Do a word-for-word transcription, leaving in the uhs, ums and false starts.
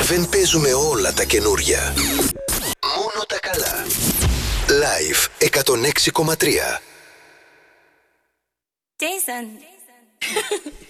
Δεν παίζουμε όλα τα καινούρια. Μόνο τα καλά. Live εκατόν έξι κόμμα τρία. Jason.